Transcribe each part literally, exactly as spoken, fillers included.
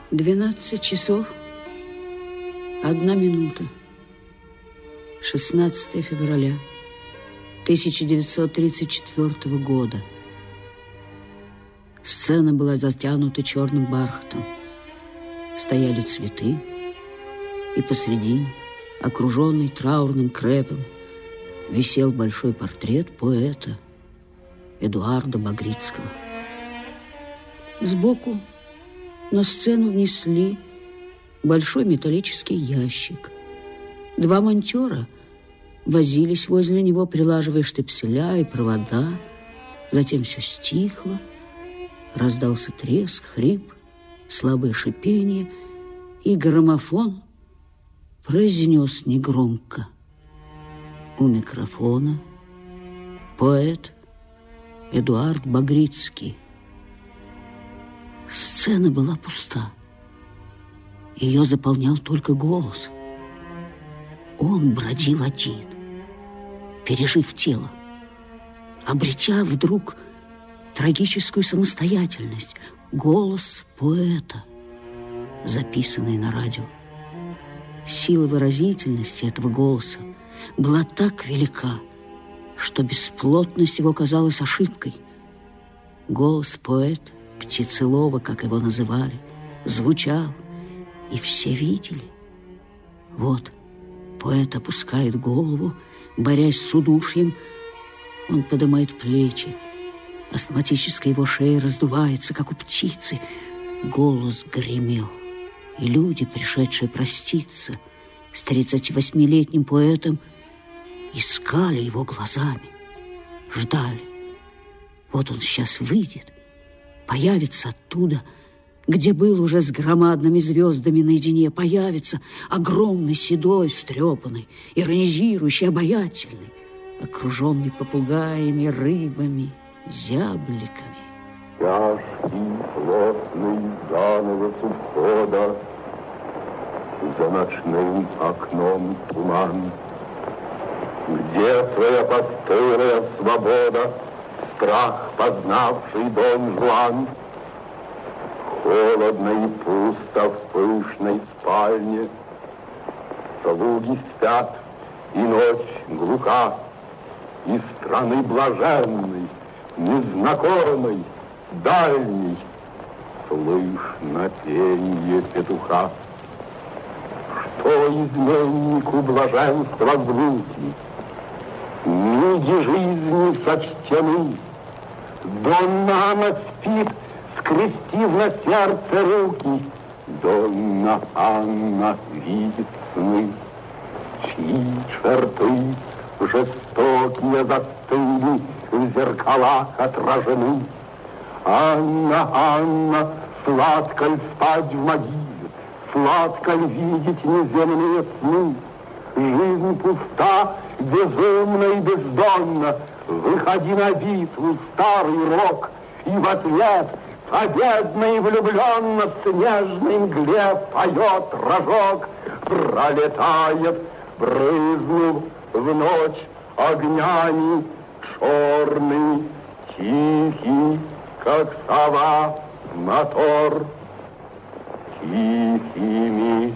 Двенадцать часов, одна минута. шестнадцатое февраля тысяча девятьсот тридцать четвёртого года. Сцена была затянута черным бархатом. Стояли цветы, и посредине, окруженный траурным крепом, висел большой портрет поэта Эдуарда Багрицкого. Сбоку на сцену внесли большой металлический ящик. Два монтера возились возле него, прилаживая штепселя и провода. Затем все стихло. Раздался треск, хрип, слабое шипение, и граммофон произнес негромко: у микрофона поэт Эдуард Багрицкий. Сцена была пуста. Ее заполнял только голос. Он бродил один, пережив тело, обретя вдруг трагическую самостоятельность. Голос поэта, записанный на радио. Сила выразительности этого голоса была так велика, что бесплотность его казалась ошибкой. Голос поэта, птицелова, как его называли, звучал, и все видели. Вот поэт опускает голову, борясь с удушьем. Он поднимает плечи. Астматическая его шея раздувается, как у птицы. Голос гремел. И люди, пришедшие проститься с тридцативосьмилетним поэтом, искали его глазами, ждали. Вот он сейчас выйдет, появится оттуда, где был уже с громадными звездами наедине, появится огромный, седой, встрепанный, иронизирующий, обаятельный, окруженный попугаями, рыбами, зябликами. Тяжкий, плотный занавес у входа, за ночным окном туман. Где твоя постылая свобода, страх, познавший Дон Жуан? Холодно и пусто в пышной спальне, слуги спят, и ночь глуха, из страны блаженной, незнакомой, дальней, слышно пенье петуха. Что изменнику блаженства звуки, миги жизни сочтены. Донна Анна спит, скрестив на сердце руки. Донна Анна видит сны, чьи черты жестокие застыли, в зеркалах отражены. Анна, Анна, сладко ль спать в могиле, сладко ль видеть неземные сны? Жизнь пуста, безумна и бездонна. Выходи на битву, старый рок, и в ответ победно и влюбленно в снежной мгле поет рожок. Пролетает, брызнув в ночь огнями, черный, тихий, как сова, мотор. Тихими,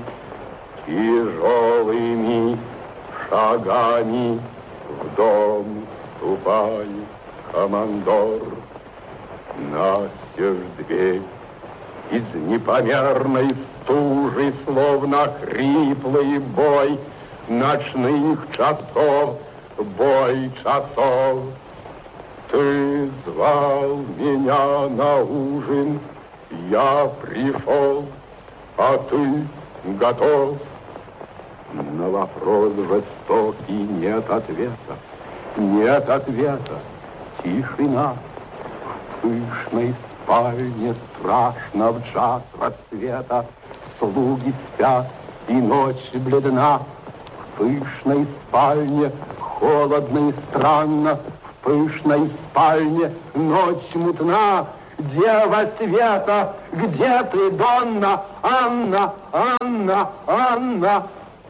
тяжелыми шагами в дом ступает командор. Настежь дверь, из непомерной стужи, словно хриплый бой ночных часов, бой часов. Ты звал меня на ужин, я пришел, а ты готов? На вопрос жестокий нет ответа, нет ответа, тишина. В пышной спальне страшно в час рассвета, слуги спят, и ночь бледна. В пышной спальне холодно и странно, в пышной спальне ночь мутна. Дева света, где ты, Донна Анна, Анна, Анна?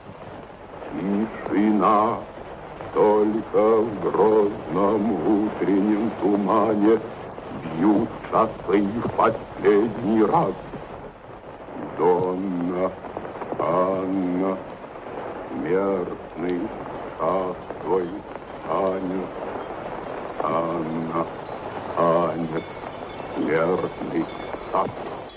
Тишина, только в грозном утреннем тумане бьют часы в последний раз. Донна, Анна, смертный, час твой станет. Анна, Аня, смертный час.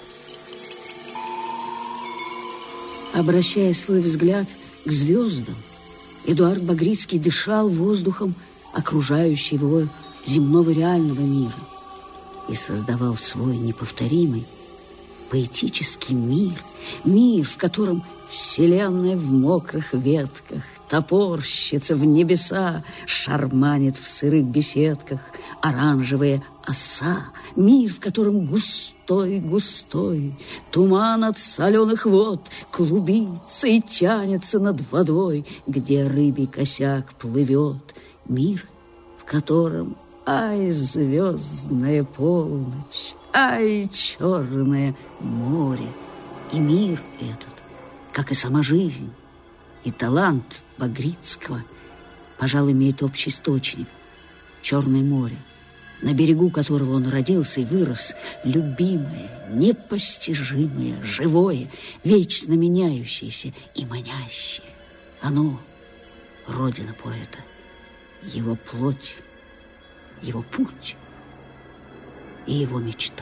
Обращая свой взгляд к звездам, Эдуард Багрицкий дышал воздухом окружающего его земного реального мира и создавал свой неповторимый поэтический мир, мир, в котором вселенная в мокрых ветках топорщится в небеса, шарманит в сырых беседках оранжевая оса, мир, в котором густой-густой туман от соленых вод клубится и тянется над водой, где рыбий косяк плывет, мир, в котором ай, звездная полночь, ай, черное море. И мир этот, как и сама жизнь, и талант Багрицкого, пожалуй, имеет общий источник — Черное море, на берегу которого он родился и вырос, любимое, непостижимое, живое, вечно меняющееся и манящее. Оно — родина поэта, его плоть, его путь и его мечта.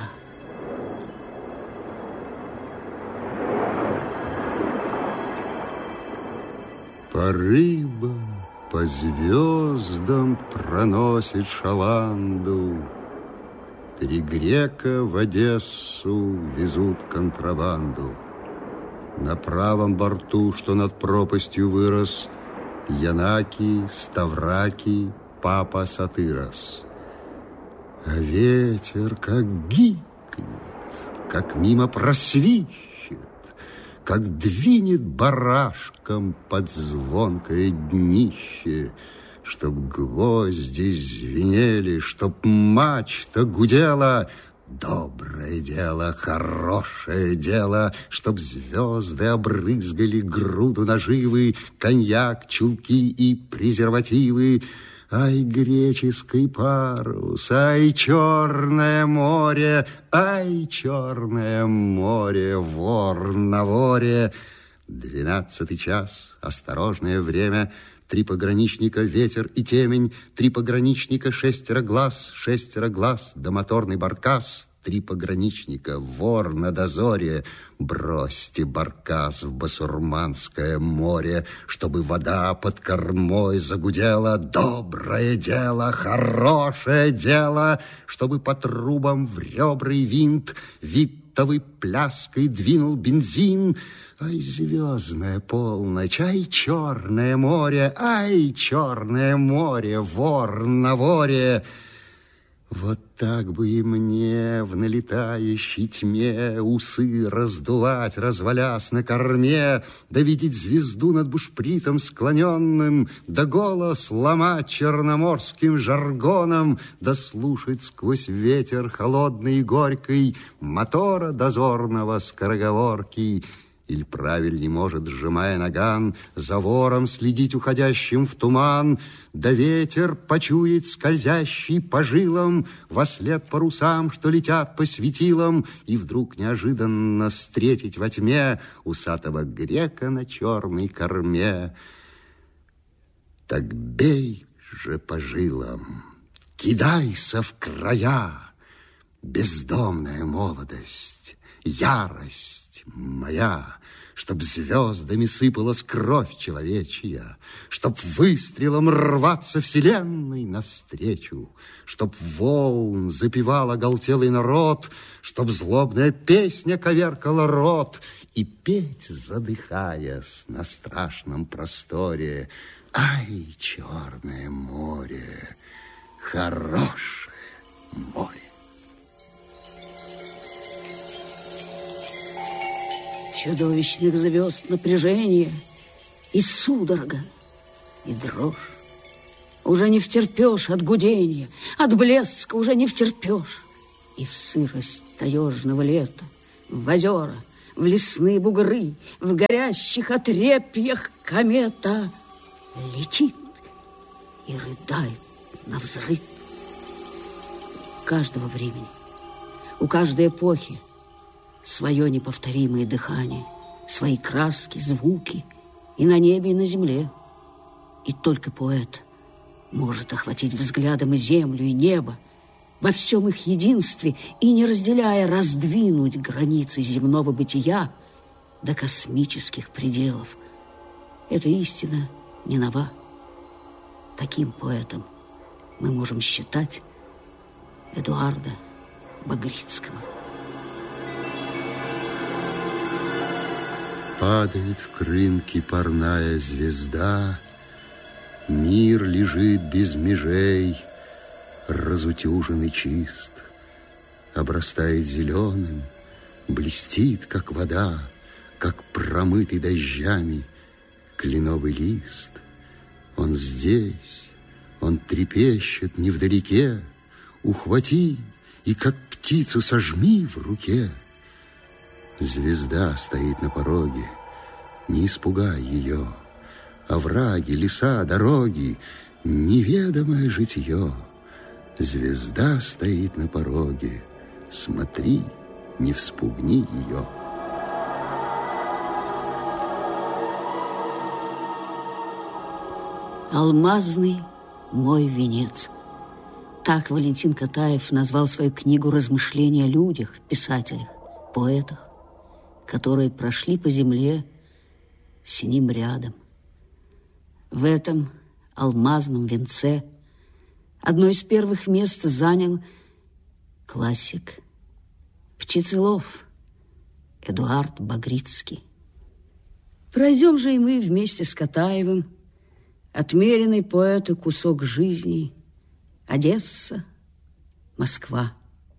По рыбам, по звездам проносит шаланду. Три грека в Одессу везут контрабанду. На правом борту, что над пропастью вырос, Янакий, Ставракий, папа Сатырос. А ветер как гикнет, как мимо просвищет, как двинет барашком под звонкое днище, чтоб гвозди звенели, чтоб мачта гудела. Доброе дело, хорошее дело, чтоб звезды обрызгали груду наживы, коньяк, чулки и презервативы. Ай, греческий парус, ай, черное море, ай, черное море, вор на воре. Двенадцатый час, осторожное время, три пограничника, ветер и темень, три пограничника, шестеро глаз, шестеро глаз, да моторный баркас. Три пограничника, вор на дозоре, бросьте баркас в басурманское море, чтобы вода под кормой загудела. Доброе дело, хорошее дело, чтобы по трубам в ребра и винт винтовой пляской двинул бензин. Ай, звездная полночь, ай, черное море, ай, черное море, вор на воре. Вот так бы и мне в налетающей тьме усы раздувать, развалясь на корме, да видеть звезду над бушпритом склоненным, да голос ломать черноморским жаргоном, да слушать сквозь ветер холодный и горький мотора дозорного скороговорки. Или правильней, может, сжимая наган, за вором следить уходящим в туман, да ветер почуять скользящий по жилам, вослед парусам, что летят по светилам, и вдруг неожиданно встретить во тьме усатого грека на черной корме. Так бей же по жилам, кидайся в края, бездомная молодость, ярость моя, чтоб звездами сыпалась кровь человечья, чтоб выстрелом рваться вселенной навстречу, чтоб волн запевал оголтелый народ, чтоб злобная песня коверкала рот, и петь, задыхаясь на страшном просторе: ай, черное море, хорошее море. Чудовищных звезд напряжение и судорога, и дрожь. Уже не втерпешь от гудения, от блеска уже не втерпешь. И в сырость таежного лета, в озера, в лесные бугры, в горящих отрепьях комета летит и рыдает навзрыд. У каждого времени, у каждой эпохи свое неповторимое дыхание, свои краски, звуки и на небе, и на земле. И только поэт может охватить взглядом и землю, и небо, во всем их единстве, и, не разделяя, раздвинуть границы земного бытия до космических пределов. Эта истина не нова. Таким поэтом мы можем считать Эдуарда Багрицкого. Падает в крынки парная звезда, мир лежит без межей, разутюжен и чист, обрастает зеленым, блестит, как вода, как промытый дождями кленовый лист. Он здесь, он трепещет невдалеке, ухвати и, как птицу, сожми в руке. Звезда стоит на пороге, не испугай ее. Овраги, леса, дороги, неведомое житье. Звезда стоит на пороге, смотри, не вспугни ее. «Алмазный мой венец». Так Валентин Катаев назвал свою книгу «Размышления о людях, писателях, поэтах, которые прошли по земле с ним рядом». В этом алмазном венце одно из первых мест занял классик, птицелов Эдуард Багрицкий. Пройдем же и мы вместе с Катаевым отмеренный поэту кусок жизни. Одесса, Москва.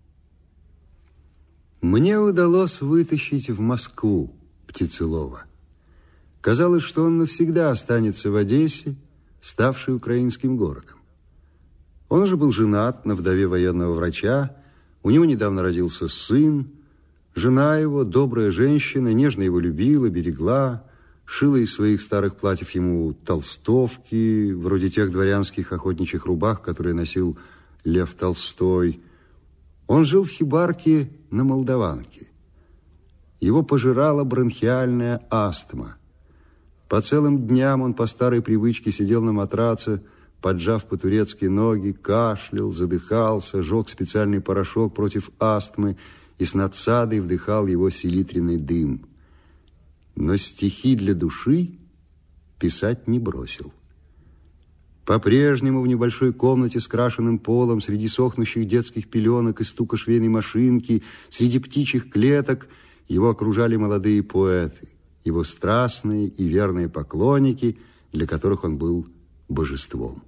Мне удалось вытащить в Москву Птицелова. Казалось, что он навсегда останется в Одессе, ставшей украинским городом. Он уже был женат на вдове военного врача, у него недавно родился сын, жена его, добрая женщина, нежно его любила, берегла, шила из своих старых платьев ему толстовки, вроде тех дворянских охотничьих рубах, которые носил Лев Толстой. Он жил в хибарке на Молдаванке. Его пожирала бронхиальная астма. По целым дням он по старой привычке сидел на матраце, поджав по-турецки ноги, кашлял, задыхался, жег специальный порошок против астмы и с надсадой вдыхал его селитренный дым. Но стихи для души писать не бросил. По-прежнему в небольшой комнате с крашеным полом, среди сохнущих детских пеленок и стука швейной машинки, среди птичьих клеток его окружали молодые поэты, его страстные и верные поклонники, для которых он был божеством.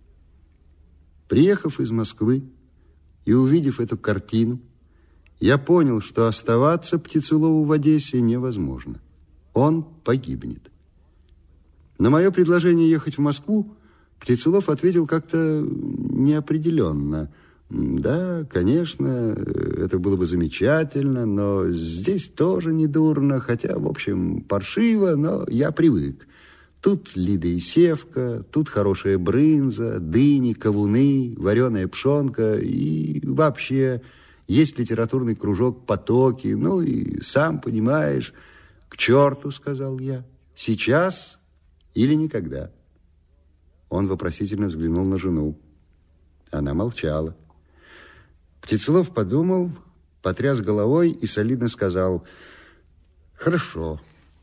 Приехав из Москвы и увидев эту картину, я понял, что оставаться Птицелову в Одессе невозможно. Он погибнет. На мое предложение ехать в Москву Птицелов ответил как-то неопределенно. Да, конечно, это было бы замечательно, но здесь тоже недурно, хотя, в общем, паршиво, но я привык. Тут Лида и Севка, тут хорошая брынза, дыни, кавуны, вареная пшенка и вообще есть литературный кружок «Потоки», ну и сам понимаешь. «К черту», — сказал я, — «сейчас или никогда». Он вопросительно взглянул на жену. Она молчала. Птицелов подумал, потряс головой и солидно сказал: «Хорошо,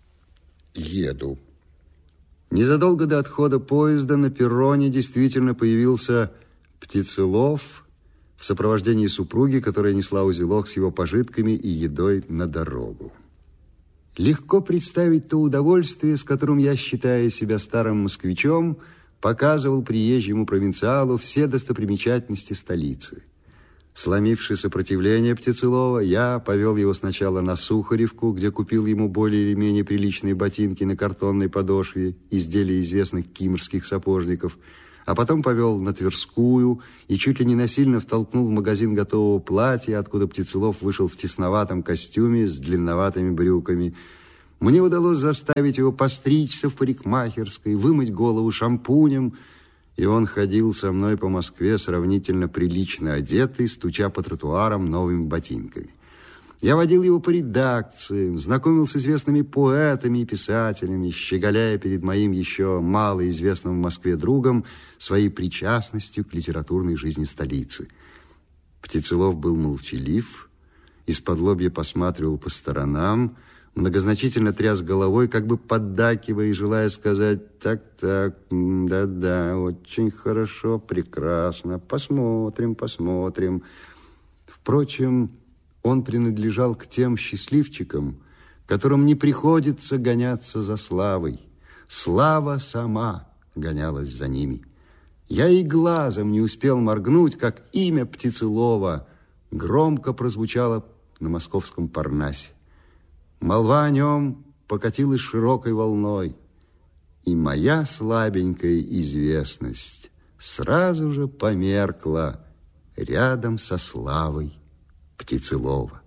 еду». Незадолго до отхода поезда на перроне действительно появился Птицелов в сопровождении супруги, которая несла узелок с его пожитками и едой на дорогу. Легко представить то удовольствие, с которым я, считая себя старым москвичом, показывал приезжему провинциалу все достопримечательности столицы. Сломивши сопротивление Птицелова, я повел его сначала на Сухаревку, где купил ему более или менее приличные ботинки на картонной подошве, изделия известных кимрских сапожников, а потом повел на Тверскую и чуть ли не насильно втолкнул в магазин готового платья, откуда Птицелов вышел в тесноватом костюме с длинноватыми брюками. Мне удалось заставить его постричься в парикмахерской, вымыть голову шампунем, и он ходил со мной по Москве сравнительно прилично одетый, стуча по тротуарам новыми ботинками. Я водил его по редакциям, знакомил с известными поэтами и писателями, щеголяя перед моим еще малоизвестным в Москве другом своей причастностью к литературной жизни столицы. Птицелов был молчалив, исподлобья посматривал по сторонам, многозначительно тряс головой, как бы поддакивая и желая сказать: так-так, да-да, очень хорошо, прекрасно, посмотрим, посмотрим. Впрочем, он принадлежал к тем счастливчикам, которым не приходится гоняться за славой. Слава сама гонялась за ними. Я и глазом не успел моргнуть, как имя Птицелова громко прозвучало на московском Парнасе. Молва о нем покатилась широкой волной, и моя слабенькая известность сразу же померкла рядом со славой Птицелова.